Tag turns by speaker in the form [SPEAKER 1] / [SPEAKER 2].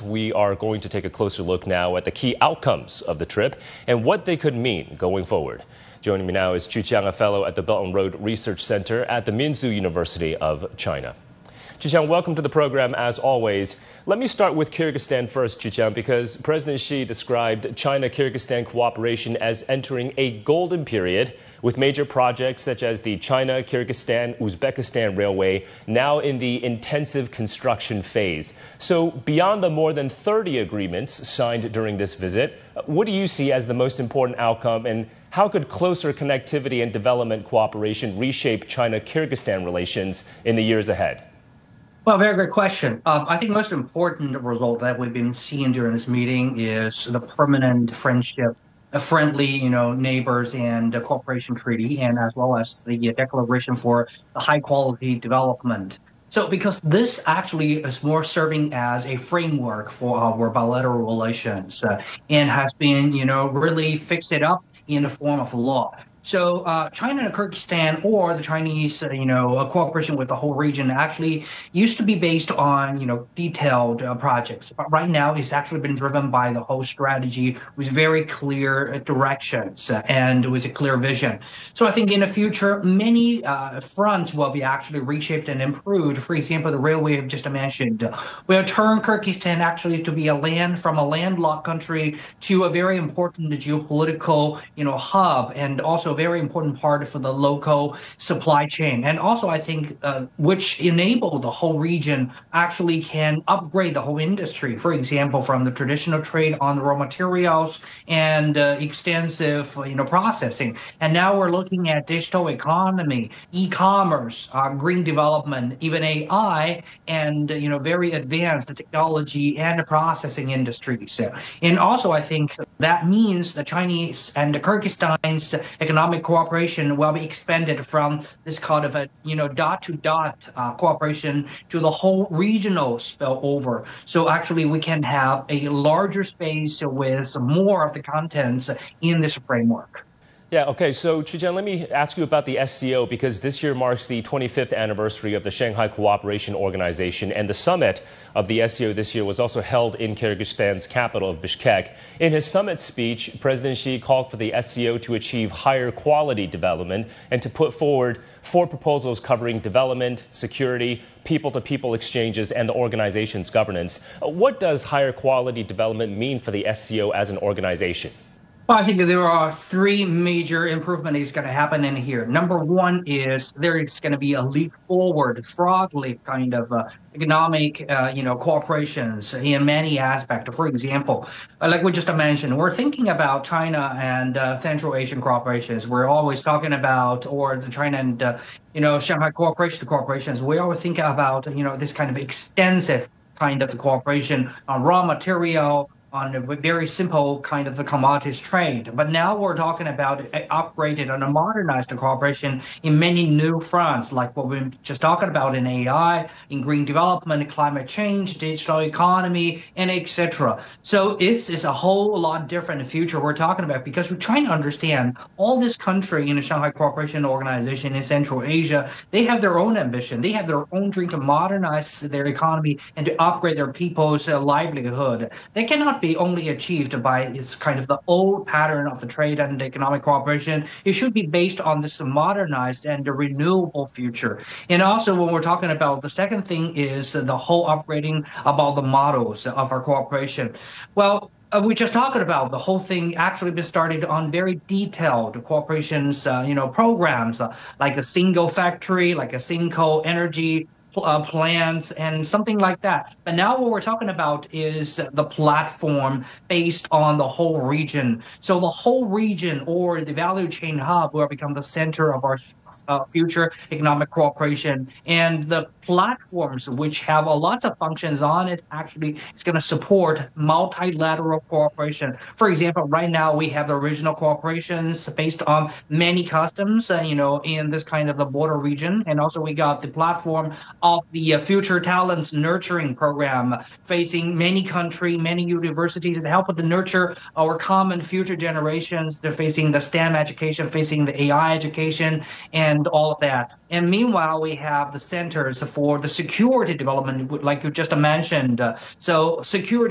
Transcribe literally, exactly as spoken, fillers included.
[SPEAKER 1] front. We are going to take a closer look now at the key outcomes of the trip and what they could mean going forward. Joining me now is Chu Qiang, a fellow at the Belt and Road Research Center at the Minzu University of China. Chu Qiang, welcome to the program as always. Let me start with Kyrgyzstan first, Chu Qiang, because President Xi described China-Kyrgyzstan cooperation as entering a golden period with major projects such as the China-Kyrgyzstan-Uzbekistan Railway now in the intensive construction phase. So beyond the more than thirty agreements signed during this visit, what do you see as the most important outcome, and how could closer connectivity and development cooperation reshape China-Kyrgyzstan relations in the years ahead?
[SPEAKER 2] Well, very good question. Um, I think the most important result that we've been seeing during this meeting is the permanent friendship, a friendly, you know, neighbors and the cooperation treaty, and as well as the declaration for the high quality development. So because this actually is more serving as a framework for our bilateral relations uh, and has been, you know, really fixed it up in the form of law. So uh, China and Kyrgyzstan, or the Chinese, uh, you know, uh, cooperation with the whole region, actually used to be based on, you know, detailed uh, projects. But right now, it's actually been driven by the whole strategy with very clear directions uh, and with a clear vision. So I think in the future, many uh, fronts will be actually reshaped and improved. For example, the railway I've just mentioned uh, will turn Kyrgyzstan actually to be a land from a landlocked country to a very important geopolitical, you know, hub, and also a very important part for the local supply chain. And also, I think, uh, which enable the whole region actually can upgrade the whole industry. For example, from the traditional trade on the raw materials and uh, extensive, you know, processing. And now we're looking at digital economy, e-commerce, uh, green development, even A I, and, uh, you know, very advanced technology and processing industries. And also, I think that means the Chinese and the Kyrgyzstan's economic cooperation will be expanded from this kind of a, you know, dot-to-dot uh, cooperation to the whole regional spillover. So actually, we can have a larger space with more of the contents in this framework.
[SPEAKER 1] Yeah, okay, so Chu Qiang, let me ask you about the S C O, because this year marks the twenty-fifth anniversary of the Shanghai Cooperation Organization, and the summit of the S C O this year was also held in Kyrgyzstan's capital of Bishkek. In his summit speech, President Xi called for the S C O to achieve higher quality development and to put forward four proposals covering development, security, people-to-people exchanges, and the organization's governance. What does higher quality development mean for the S C O as an organization?
[SPEAKER 2] Well, I think there are three major improvements going to happen in here. Number one is there is going to be a leap forward, frog leap kind of uh, economic, uh, you know, cooperations in many aspects. For example, like we just mentioned, we're thinking about China and uh, Central Asian cooperations. We're always talking about, or the China and, uh, you know, Shanghai cooperation corporations. We always think about, you know, this kind of extensive kind of cooperation on raw material, on a very simple kind of the commodities trade. But now we're talking about upgraded and a modernized cooperation in many new fronts, like what we're just talking about in A I, in green development, climate change, digital economy, and et cetera. So it's, it's a whole lot different future we're talking about, because we're trying to understand all this country in the Shanghai Cooperation Organization in Central Asia, they have their own ambition. They have their own dream to modernize their economy and to upgrade their people's uh, livelihood. They cannot be only achieved by its kind of the old pattern of the trade and economic cooperation. It should be based on this modernized and the renewable future. And also, when we're talking about the second thing is the whole upgrading about the models of our cooperation. Well, Uh, we just talking about the whole thing actually been started on very detailed cooperations, uh, you know, programs uh, like a single factory, like a single energy uh, plans, and something like that. But now what we're talking about is the platform based on the whole region. So the whole region, or the value chain hub, will become the center of our uh, future economic cooperation. And the platforms which have a lot of functions on it actually is going to support multilateral cooperation. For example, right now we have the regional cooperations based on many customs, uh, you know, in this kind of the border region. And also we got the platform of the uh, future talents nurturing program facing many countries, many universities, and helping to nurture our common future generations. They're facing the STEM education, facing the A I education, and all of that. And meanwhile, we have the centers for the security development, like you just mentioned. Uh, so security